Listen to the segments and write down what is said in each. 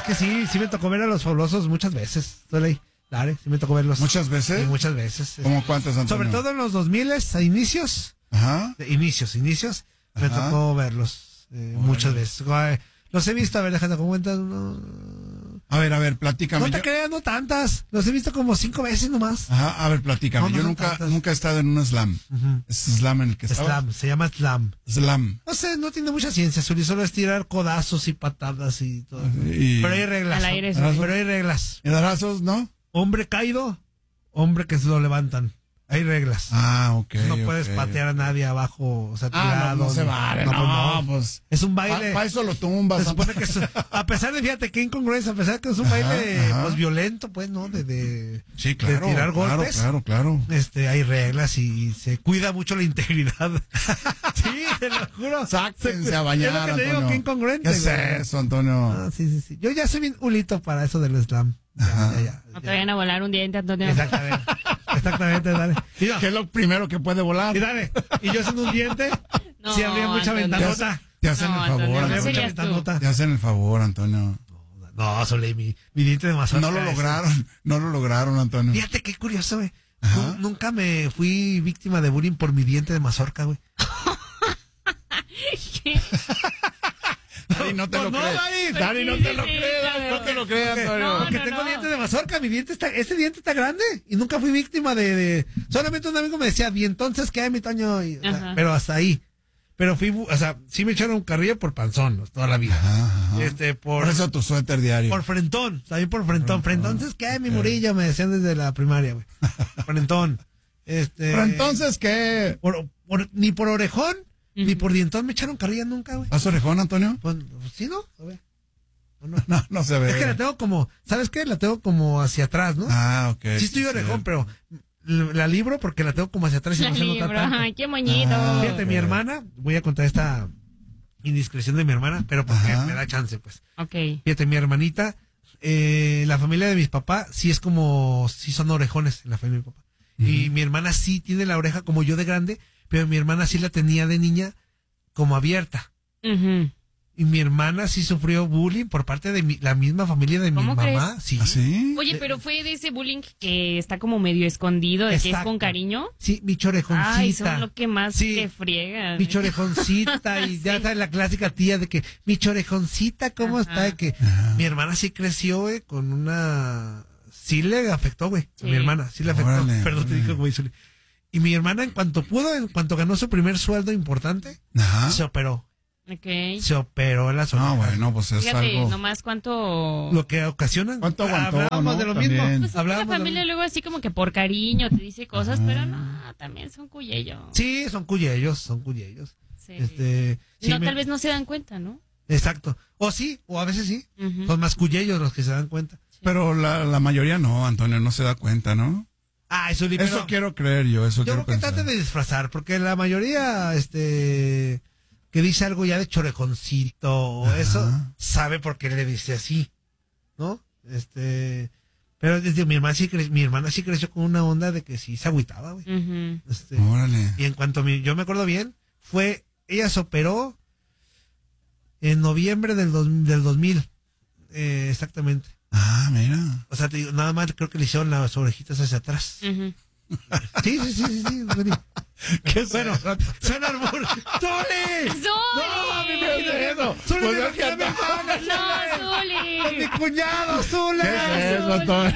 que sí me tocó ver a los Fabulosos muchas veces. Dale, sí me tocó verlos. ¿Muchas veces? Sí, muchas veces. ¿Cómo cuántas, Antonio? Sobre todo en los 2000, a inicios. Ajá. Inicios. Me Ajá. tocó verlos muchas veces. Los he visto, a ver, déjate cuenta. A ver, platícame. No te creas, no tantas. Los he visto como 5 veces nomás. Ajá, a ver, platícame. No, Yo no nunca he estado en un slam. ¿Es slam en el que estaba? Slam, se llama Slam. Slam. No sé, no tiene mucha ciencia, Zuli, solo es tirar codazos y patadas y todo. Pero hay reglas. Al aire, Pero hay reglas. ¿Edrazos, no? Hombre caído, hombre que se lo levantan. Hay reglas. Ah, ok. No puedes patear a nadie abajo, o sea, Ah, tirado. no se vale. Pues. Es un baile. Para eso lo tumbas. Se supone que a pesar de, fíjate, qué incongruencia, a pesar de que es un baile pues violento, pues, ¿no? Sí, claro. De tirar golpes. Claro. Hay reglas y se cuida mucho la integridad. Sí, te lo juro. Sáquense a bañar, es lo que te digo, Antonio. qué incongruente. ¿Qué es eso, Antonio? Ah, sí. Yo ya soy bien ulito para eso del slam. Ya. No te vayan a volar un diente, Antonio. Exactamente, dale. ¿Qué es lo primero que puede volar? Y dale. Y yo siendo un diente, No, sí habría mucha Antonio. ventanota. Te hacen No, el favor, Antonio, no Habría Antonio. mucha serías tú. ventanota. Te hacen el favor, Antonio. No, Soleil, mi diente de mazorca. No lo lograron, Antonio. Fíjate qué curioso, güey. Ajá. Nunca me fui víctima de bullying por mi diente de mazorca, güey. Dani, no te lo crees. Dani, no Sí, te lo sí, creas. sí, No te lo creas, Porque- Antonio. Porque No, tengo no. dientes de mazorca, este diente está grande y nunca fui víctima de... Solamente un amigo me decía, ¿y entonces qué, mi Toño? Y, o sea, Ajá. pero hasta ahí. Pero sí me echaron un carrillo por panzón, ¿no? Toda la vida. Ajá. Por eso tu suéter diario. Por frentón, también por frentón. Entonces, ¿qué, mi Murillo? Me decían desde la primaria, güey. Frentón. Pero entonces, ¿qué? Ni por orejón, ni por dientón me echaron carrilla nunca, güey. ¿Vas orejón, Antonio? Pues, sí, ¿no? A ver. ¿O no? No se ve. Es que la tengo como, ¿sabes qué? La tengo como hacia atrás, ¿no? Ah, ok. Sí estoy orejón, pero la libro porque la tengo como hacia atrás y La no se nota libro, tanto. ay, qué moñito. Fíjate, ok. mi hermana, voy a contar esta indiscreción de mi hermana, pero porque Ajá. me da chance, pues. Ok. Fíjate, mi hermanita, la familia de mis papás sí es como, sí son orejones en la familia de mi papá. Y mi hermana sí tiene la oreja como yo de grande, pero mi hermana sí la tenía de niña como abierta. Ujú. Y mi hermana sí sufrió bullying por parte de la misma familia de mi ¿Cómo mamá. crees? Sí. ¿Ah, sí? Oye, pero fue de ese bullying que está como medio escondido, de que es Exacto. con cariño. Sí, mi chorejoncita. Ay, son lo que más Sí. te friegan. Mi chorejoncita y ya sabes la clásica tía de que mi chorejoncita, ¿cómo Ajá. está? De que mi hermana sí creció, güey, con una... Sí le afectó, güey, a Sí. mi hermana, sí le afectó. Órale, Perdón, te órale. digo, güey. Y mi hermana, en cuanto pudo, en cuanto ganó su primer sueldo importante, Ajá. se operó. Ok. Se operó en las orejas. No, bueno, pues es Fíjate, algo. nomás cuánto... Lo que ocasiona. ¿Cuánto aguantó, Hablábamos no? de lo También. mismo. Pues es que la Hablábamos de lo familia mismo. luego así como que por cariño te dice cosas, pero no, también son cuyellos. Sí, son cuyellos. Sí. Sí, No, tal vez no se dan cuenta, ¿no? Exacto. O sí, o a veces sí. Ujú. Son más cuyellos los que se dan cuenta. Pero la mayoría no, Antonio, no se da cuenta, ¿no? Ay, Zuli, Eso pero quiero creer yo, eso yo quiero creo que pensar. trate de disfrazar, porque la mayoría, que dice algo ya de chorejoncito o Ajá. eso, sabe por qué le dice así, ¿no? Pero desde mi hermana sí creció con una onda de que sí se agüitaba, güey. Ujú. Órale. Y en cuanto yo me acuerdo bien, ella se operó en noviembre del 2000, exactamente. Ah, mira. O sea, te digo, nada más creo que le hicieron las orejitas hacia atrás. Ujú. Sí. Zuli. ¿Qué Bueno, suena albur. ¡Zuli! ¡No, mi ¡Zuli! miedo! ¡Zuli, Pues me es que imagino a mi hermana, ¡No, Zuli! Zuli! ¡Mi cuñado, Zuli! ¿Qué es eso, Antonio?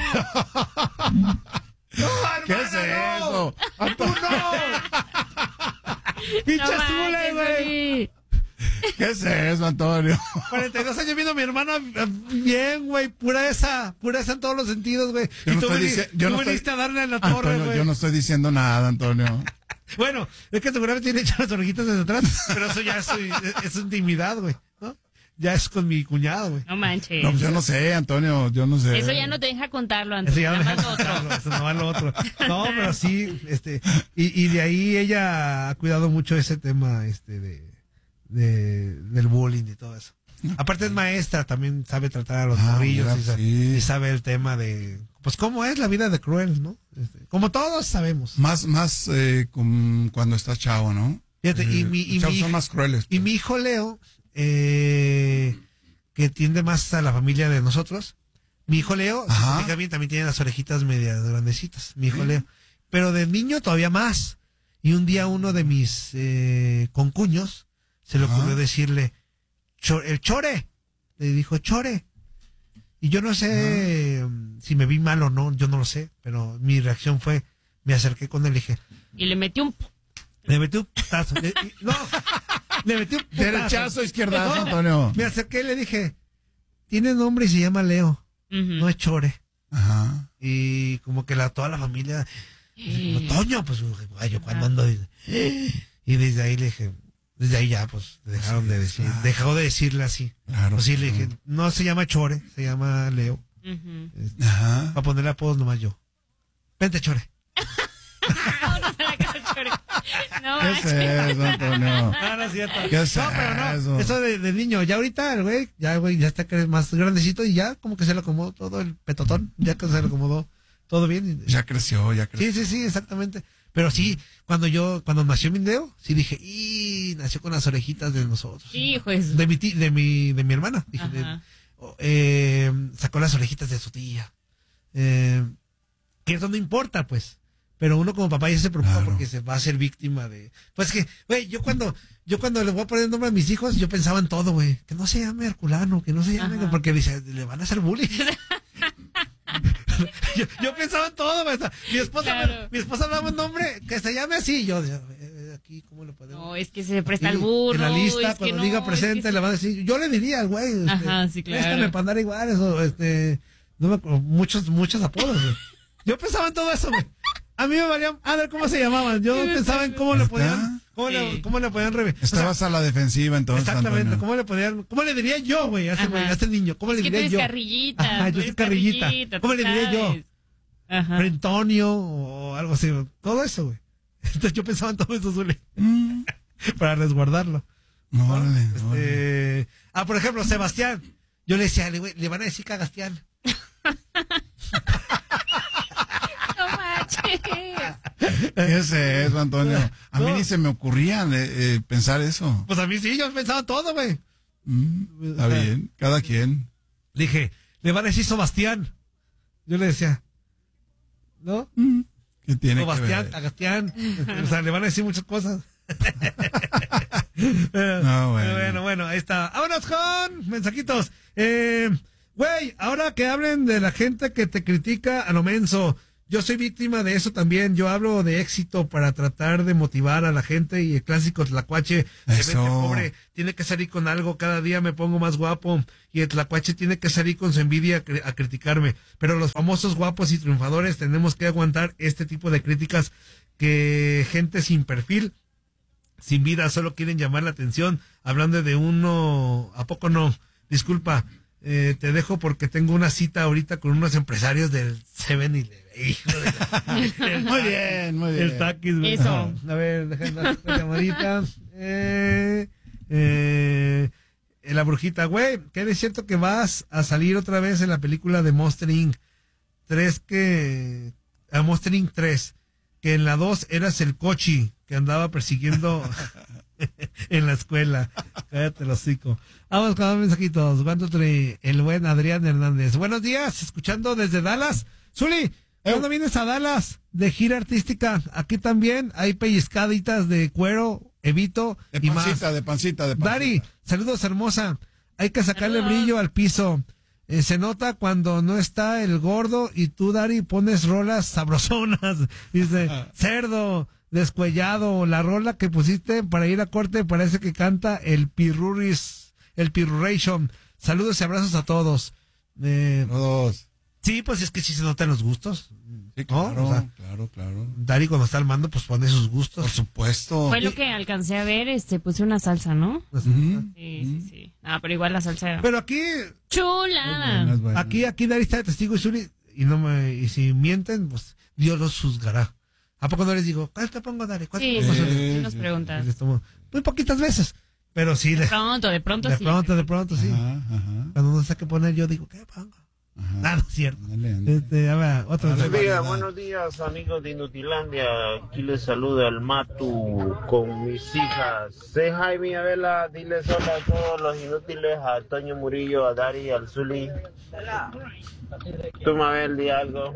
¡No, ¿Qué hermana, es no! eso? ¡Tú no! ¡Pinche No Zuli, manches, güey! Zuli. ¿Qué es eso, Antonio? 42 años viendo a mi hermana bien, güey, pura esa en todos los sentidos, güey. Yo Y no tú, estoy dici- yo tú no estoy- viniste a darle en la torre, Antonio, güey. yo no estoy diciendo nada, Antonio. Bueno, es que seguramente tiene echado las orejitas desde atrás, pero eso ya es intimidad, güey, ¿no? Ya es con mi cuñado, güey. No manches. No, pues yo no sé, Antonio, yo no sé. Eso ya no te deja contarlo, Eso ya Antonio. no Nada más deja otro. contarlo, eso no va lo otro. No, pero sí, y de ahí ella ha cuidado mucho ese tema, del bullying y todo eso. Aparte es maestra, también sabe tratar a los morrillos mira, sí. y sabe el tema de, pues cómo es la vida de cruel, ¿no? Como todos sabemos. Más cuando estás chavo, ¿no? Fíjate, Los chavos son más crueles. y pues. mi hijo Leo, que tiende más a la familia de nosotros. Mi hijo Leo, si Ajá. se fija bien, también tiene las orejitas medias grandecitas. Mi hijo Leo. Pero de niño todavía más. Y un día uno de mis concuños se le Ajá. ocurrió decirle, el Chore. Le dijo, Chore. Y yo no sé si me vi mal o no, yo no lo sé. Pero mi reacción fue, me acerqué con él y dije, Y le metió un... le metí un putazo. No, le metí un putazo. Derechazo, izquierdazo, No, Antonio. Me acerqué y le dije, tiene nombre y se llama Leo, Ujú. no es Chore. Ajá. Y como que toda la familia, pues, Toño, pues, ay, yo cuando ando. Y desde ahí le dije, desde ahí ya, pues, dejaron de decir, claro. dejó de decirle así. Claro. Pues sí, le dije, no se llama Chore, se llama Leo. Ujú. Ajá. Para ponerle apodos nomás yo. Vente, Chore. Vámonos a la casa de Chore. No, ¿Qué es eso, Antonio? No, no es cierto. ¿Qué es No, pero no, eso? eso de niño. Ya ahorita el güey, ya está que es más grandecito y ya como que se le acomodó todo el petotón. Ya que se le acomodó todo bien. Ya creció, ya creció. Sí, exactamente. Pero sí, cuando nació Mindeo, sí dije, y nació con las orejitas de nosotros. hijo de su- De mi hermana. Dije, Ajá. sacó las orejitas de su tía. Que eso no importa, pues. Pero uno como papá ya se preocupa Claro. porque se va a ser víctima de... Pues que, güey, yo cuando les voy a poner el nombre a mis hijos, yo pensaba en todo, güey. Que no se llame Herculano, que no se llame... Ajá. Porque dice, le van a hacer bullying. yo pensaba en todo, güey. O sea, Claro. mi esposa daba un nombre que se llame así. Yo decía, aquí, ¿cómo le podemos...? No, es que se presta Aquí, al burro. en la lista, es que cuando no, diga es presente, que le van a decir... Yo le diría al güey, Ajá, sí, claro. préstame para andar igual, eso, no me acuerdo, muchos apodos, güey. Yo pensaba en todo eso, güey. A mí me valía a ver cómo se llamaban. Yo pensaba en cómo le ¿Está? podían, Sí. cómo le podían rever. Estabas a la defensiva entonces, exactamente, Antonio. cómo le diría yo, güey, a ese Ajá. güey, a ese niño, cómo Es le que tú diría eres yo. carrillita. Ajá, tú yo soy eres carrillita. ¿Cómo tú le diría yo? sabes. Ajá. Antonio o algo así, todo eso, güey. Entonces yo pensaba en todo eso, güey, Mm. para resguardarlo. Órale, órale. Por ejemplo, Sebastián. Yo le decía, güey, le van a decir Cagastián. No manches. ¿Qué es eso, Antonio? A mí No. ni se me ocurría pensar eso. Pues a mí sí, yo pensaba todo, güey. Está bien, cada quien. Dije, le van a decir Sebastián. Yo le decía, ¿no? ¿Qué tiene que Sebastián, ver? Agastián. O sea, le van a decir muchas cosas. No, bueno. Bueno, ahí está. Vámonos con mensajitos. Güey, ahora que hablen de la gente que te critica a lo menso. Yo soy víctima de eso también. Yo hablo de éxito para tratar de motivar a la gente y el clásico tlacuache se Eso. vete pobre, tiene que salir con algo, cada día me pongo más guapo y el tlacuache tiene que salir con su envidia a criticarme. Pero los famosos guapos y triunfadores tenemos que aguantar este tipo de críticas que gente sin perfil, sin vida, solo quieren llamar la atención, hablando de uno, ¿a poco no? Disculpa, te dejo porque tengo una cita ahorita con unos empresarios del 7-Eleven. Hijo de Muy bien, muy bien. El taquis, güey. Eso. A ver, déjenme la llamadita. La brujita, güey, que es cierto que vas a salir otra vez en la película de Monster Inc. 3 Monster Inc. 3, que en la 2 eras el cochi que andaba persiguiendo en la escuela. Cállate el hocico. Vamos con los mensajitos. El buen Adrián Hernández. Buenos días, escuchando desde Dallas. Zuli, ¿cuándo vienes a Dallas de gira artística? Aquí también hay pellizcaditas de cuero, Evito De y más. pancita, de pancita, de pancita. Dari, saludos hermosa. Hay que sacarle Saludos. brillo al piso. Se nota cuando no está el gordo y tú, Dari, pones rolas sabrosonas. Dice, cerdo, descuellado, la rola que pusiste para ir a corte parece que canta el Pirruration. Saludos y abrazos a todos. Todos. Sí, pues es que sí se notan los gustos. Sí, ¿no? claro, O sea, claro. Dari cuando está al mando, pues pone sus gustos. Por supuesto. Fue lo que alcancé a ver, puse una salsa, ¿no? Ujú. Sí. Ah, pero igual la salsa. Pero aquí, ¡Chula! Es bueno. aquí Dari está de testigo y Zuli, y si mienten, pues Dios los juzgará. ¿A poco no les digo, cuál te pongo, Dari? ¿Cuál te Sí, pongo, sí, Zuli? sí nos preguntas. Les tomo muy poquitas veces, pero sí, De pronto sí. de pronto, sí. Ajá. Cuando no sé qué poner, yo digo, ¿qué pongo? Ah, no es cierto. Ándale. A ver, otro. Buenos días, amigos de Inutilandia. Aquí les saluda el Matu con mis hijas. Jaime, Abela, diles hola a todos los inútiles, a Toño Murillo, a Dari, al Zuli. Tú, Mabel, di algo.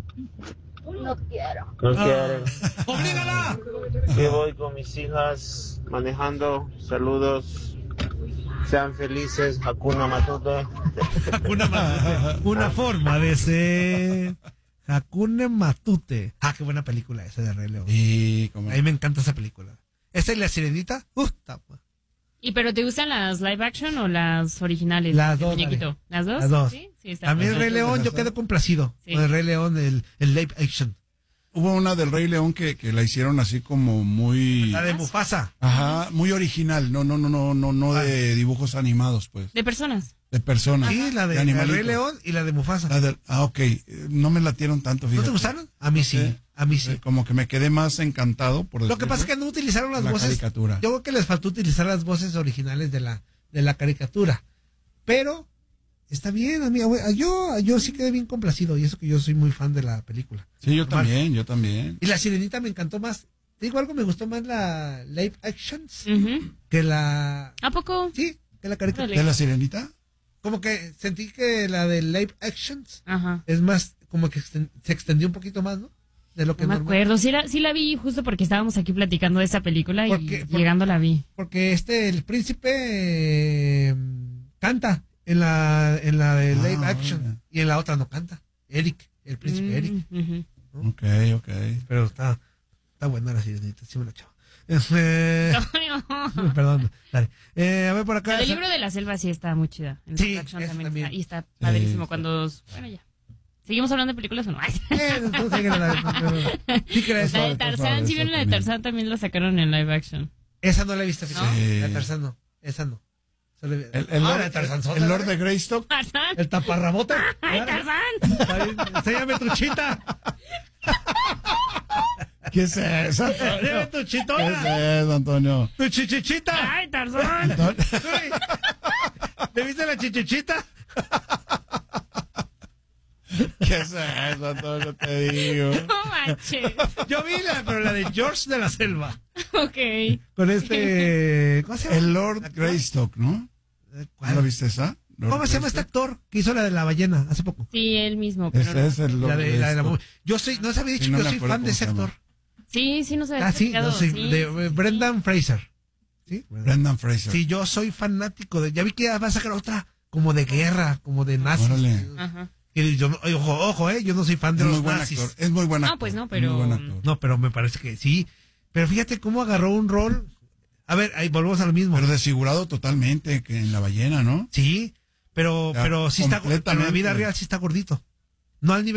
No quiero. No quieren. ¡Oblígala! Que voy con mis hijas manejando. Saludos. Sean felices. Hakuna Matute. Hakuna Matute. Una forma de ser. Hakuna Matute. Ah, qué buena película esa de Rey León. Y como A mí me encanta esa película. ¿Esta es La Sirenita? Tapa. ¿Y pero te gustan las live action o las originales? Las de dos, muñequito? dale. ¿Las dos? Las dos. Sí, está A mí el bien. Rey León yo quedé complacido. Sí. Con el Rey León, el live action. hubo una del Rey León que la hicieron así como muy, La de Mufasa. ajá, muy original, no de dibujos animados, pues, De personas. de personas. Sí, la de El animalitos. Rey León y la de Mufasa. Ok, no me latieron tanto, ¿No fíjate. te gustaron? A mí sí. A mí sí. Como que me quedé más encantado por Lo que pasa es que no utilizaron las la voces. caricatura. Yo creo que les faltó utilizar las voces originales de la caricatura. Pero está bien, amigo. Yo sí quedé bien complacido. Y eso que yo soy muy fan de la película. Sí, yo también. Y la Sirenita me encantó más. Te digo algo, me gustó más la live actions Ujú. que la. ¿A poco? Sí, que la caricatura. Órale. ¿De la Sirenita? Como que sentí que la de live actions Ajá. es más, como que se extendió un poquito más, ¿no? De lo que No me normal. acuerdo. Sí la vi justo porque estábamos aquí platicando de esa película Porque- y llegando la vi. Porque el príncipe canta en la de live action órale. y en la otra no canta. Eric, el príncipe Eric. Ujú. Ok. Pero está buena la Sirenita, sí me la chavo. Antonio. Perdón, dale. A ver por acá. El libro de la selva sí está muy chida. En Sí, live action esa también también. está. Y está padrísimo sí. cuando... Bueno, ya. ¿Seguimos hablando de películas o no? Tú síguele, sí crees. La de Tarzán, sí vieron la de Tarzán, también la sacaron en live action. Esa no la he visto, fíjate. Sí. La de Tarzán no. Esa no. Solo he- El la de Tarzán sota, el Lord ¿eh? de Greystock. ¿Tarzán? El taparrabota. ¡Ay, Tarzán! Está bien. Enséñame tu chita. ¿Qué es eso? Enséñame tu ¿Qué chitona. es eso, Antonio? Tu chichichita. ¡Ay, Tarzán! ¿Le viste la chichichita? ¿Qué es eso, Antonio? Te digo. No manches. Yo vi pero la de George de la Selva. Ok. Con ¿cómo se llama? El Lord Greystock, ¿no? ¿Cuál? ¿No lo viste esa? Lord ¿Cómo se llama este actor que hizo la de la ballena hace poco? Sí, él mismo, pero Ese no. es el Lord La de la Greystock. yo soy, no se había dicho Sí, no que yo me soy acuerdo fan de cómo ese se llama. actor. Sí, no se había Ah, sí, platicado, yo soy sí. de Brendan Fraser. ¿Sí? Brendan Fraser. Sí, yo soy fanático de. Ya vi que va a sacar otra como de guerra, como de nazis. Órale. Ajá. Y yo, ojo, yo no soy fan de Es muy los buen nazis. actor. Es muy buen No, actor. pues no, Es pero- muy buen actor. No, pero me parece que sí. Pero fíjate cómo agarró un rol. A ver, ahí volvemos a lo mismo. Pero desfigurado totalmente, que en la ballena, ¿no? Sí, pero Ya, sí está. Pero en la vida completamente. real sí está gordito. No al nivel